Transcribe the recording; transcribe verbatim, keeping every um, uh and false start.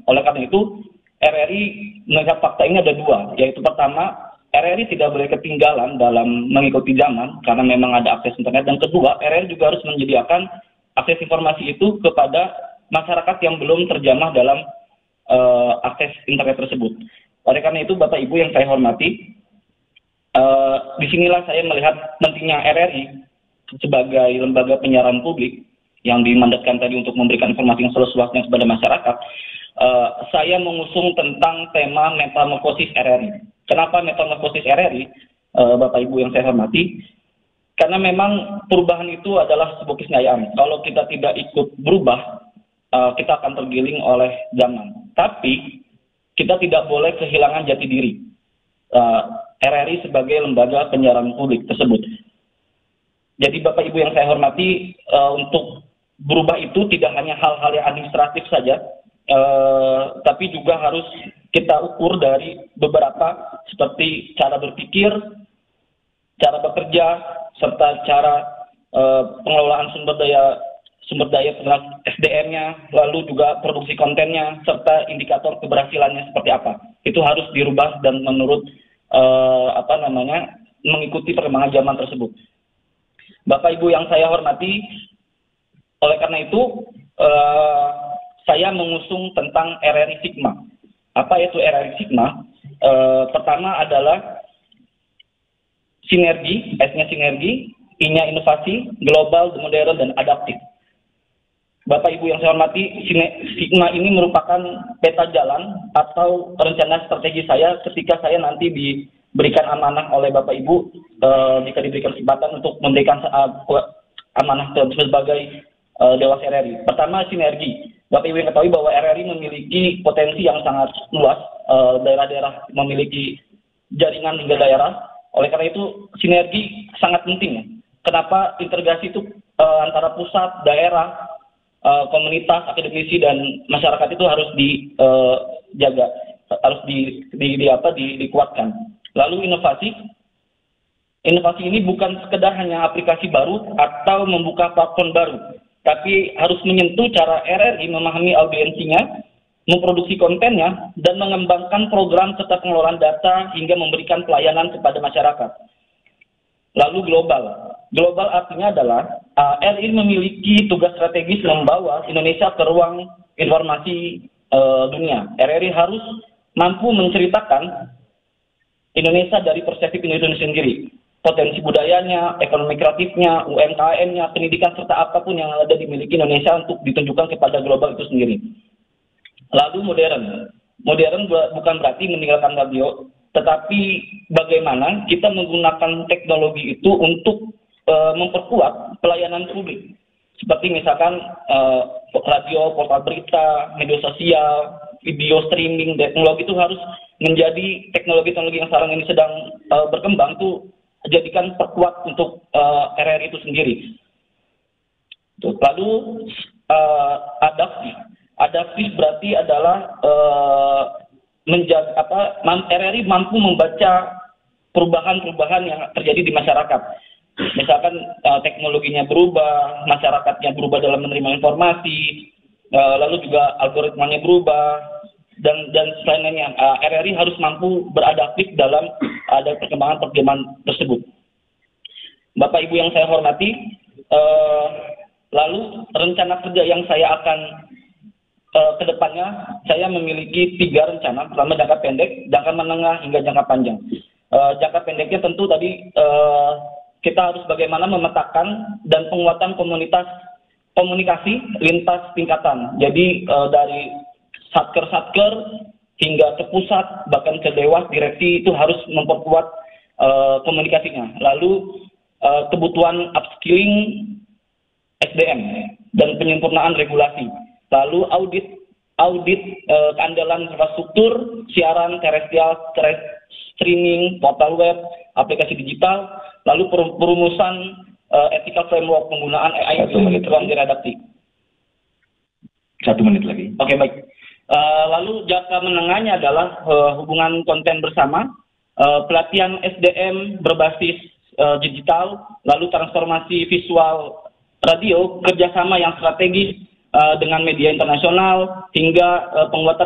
Oleh karena itu, R R I melihat fakta ini ada dua, yaitu pertama, R R I tidak boleh ketinggalan dalam mengikuti zaman karena memang ada akses internet. Dan kedua, R R I juga harus menyediakan akses informasi itu kepada masyarakat yang belum terjamah dalam uh, akses internet tersebut. Oleh karena itu, Bapak Ibu yang saya hormati, uh, disinilah saya melihat pentingnya R R I sebagai lembaga penyiaran publik yang dimandatkan tadi untuk memberikan informasi yang seluas-luasnya kepada masyarakat. Uh, saya mengusung tentang tema metamorfosis R R I. Kenapa metamorfosis R R I, uh, Bapak Ibu yang saya hormati? Karena memang perubahan itu adalah sebuah keniscayaan. Kalau kita tidak ikut berubah, uh, kita akan tergiling oleh zaman. Tapi kita tidak boleh kehilangan jati diri uh, R R I sebagai lembaga penyiaran publik tersebut. Jadi Bapak Ibu yang saya hormati, uh, untuk berubah itu tidak hanya hal-hal yang administratif saja, Uh, tapi juga harus kita ukur dari beberapa seperti cara berpikir, cara bekerja, serta cara uh, pengelolaan sumber daya sumber daya S D M-nya, lalu juga produksi kontennya, serta indikator keberhasilannya seperti apa. Itu harus dirubah dan menurut uh, apa namanya mengikuti perkembangan zaman tersebut. Bapak Ibu yang saya hormati, oleh karena itu uh, saya mengusung tentang R R I Sigma. Apa itu R R I Sigma? E, pertama adalah sinergi, S-nya sinergi, I-nya inovasi, global, modern, dan adaptif. Bapak Ibu yang saya hormati, Sigma ini merupakan peta jalan atau rencana strategi saya ketika saya nanti diberikan amanah oleh Bapak Ibu, e, jika diberikan kesempatan untuk memberikan uh, amanah sebagai uh, Dewas R R I. Pertama, sinergi. Bapak Ibu yang ketahui bahwa R R I memiliki potensi yang sangat luas, daerah-daerah uh, memiliki jaringan hingga daerah. Oleh karena itu, sinergi sangat penting. Kenapa integrasi itu uh, antara pusat, daerah, uh, komunitas, akademisi, dan masyarakat itu harus dijaga, uh, harus di, di, di apa di, dikuatkan. Lalu inovasi. Inovasi ini bukan sekedar hanya aplikasi baru atau membuka platform baru, tapi harus menyentuh cara R R I memahami audiensinya, memproduksi kontennya, dan mengembangkan program serta pengelolaan data hingga memberikan pelayanan kepada masyarakat. Lalu global. Global artinya adalah uh, R R I memiliki tugas strategis membawa Indonesia ke ruang informasi uh, dunia. R R I harus mampu menceritakan Indonesia dari perspektif Indonesia sendiri. Potensi budayanya, ekonomi kreatifnya, U M K M-nya, pendidikan, serta apapun yang ada dimiliki Indonesia untuk ditunjukkan kepada global itu sendiri. Lalu modern. Modern bukan berarti meninggalkan radio, tetapi bagaimana kita menggunakan teknologi itu untuk uh, memperkuat pelayanan publik. Seperti misalkan uh, radio, portal berita, media sosial, video streaming, teknologi itu harus menjadi teknologi-teknologi yang sekarang ini sedang uh, berkembang tuh jadikan perkuat untuk uh, R R I itu sendiri. Tuh. Lalu uh, adaptif. Adaptif berarti adalah uh, menjaga apa R R I mampu membaca perubahan-perubahan yang terjadi di masyarakat. Misalkan uh, teknologinya berubah, masyarakatnya berubah dalam menerima informasi, uh, lalu juga algoritmanya berubah, dan dan selainnya uh, R R I harus mampu beradaptif dalam ada uh, perkembangan-perkembangan tersebut. Bapak Ibu yang saya hormati, uh, lalu rencana kerja yang saya akan uh, ke depannya, saya memiliki tiga rencana. Pertama, jangka pendek, jangka menengah, hingga jangka panjang. Uh, jangka pendeknya tentu tadi uh, kita harus bagaimana memetakan dan penguatan komunitas komunikasi lintas tingkatan. Jadi uh, dari satker-satker hingga ke pusat, bahkan ke dewas, direksi itu harus memperkuat uh, komunikasinya. Lalu uh, kebutuhan upskilling S D M dan penyempurnaan regulasi. Lalu audit audit uh, keandalan infrastruktur, siaran terestrial, streaming, portal web, aplikasi digital, lalu perumusan uh, ethical framework penggunaan A I di ruang redaksi. Satu menit lagi. Oke, okay, baik. Uh, lalu jangka menengahnya adalah uh, hubungan konten bersama, uh, pelatihan S D M berbasis uh, digital, lalu transformasi visual radio, kerjasama yang strategis uh, dengan media internasional, hingga uh, penguatan